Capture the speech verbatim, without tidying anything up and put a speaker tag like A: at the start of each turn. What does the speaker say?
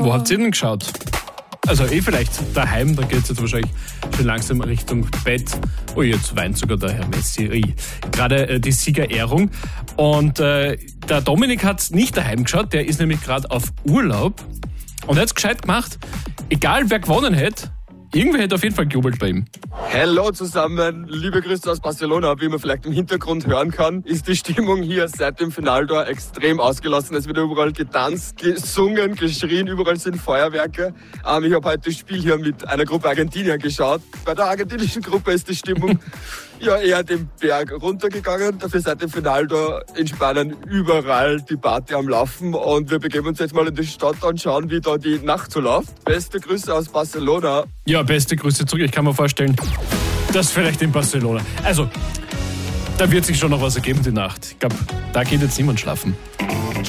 A: wo habt ihr denn geschaut? Also eh vielleicht daheim, da geht es jetzt wahrscheinlich schon langsam Richtung Bett. Oh, jetzt weint sogar der Herr Messi. Ui. Gerade äh, die Siegerehrung. Und äh, der Dominik hat nicht daheim geschaut, der ist nämlich gerade auf Urlaub. Und er hat es gescheit gemacht, egal wer gewonnen hätte, irgendwer hätte auf jeden Fall gejubelt bei ihm.
B: Hallo zusammen, liebe Grüße aus Barcelona. Wie man vielleicht im Hintergrund hören kann, ist die Stimmung hier seit dem Finaltor extrem ausgelassen. Es wird überall getanzt, gesungen, geschrien, überall sind Feuerwerke. Ähm, ich habe heute das Spiel hier mit einer Gruppe Argentinier geschaut. Bei der argentinischen Gruppe ist die Stimmung ja eher den Berg runtergegangen. Dafür seit dem Finaltor in Spanien überall die Party am Laufen. Und wir begeben uns jetzt mal in die Stadt und schauen, wie da die Nacht so läuft. Beste Grüße aus Barcelona.
A: Ja, beste Grüße zurück. Ich kann mir vorstellen, das vielleicht in Barcelona. Also, da wird sich schon noch was ergeben die Nacht. Ich glaube, da geht jetzt niemand schlafen.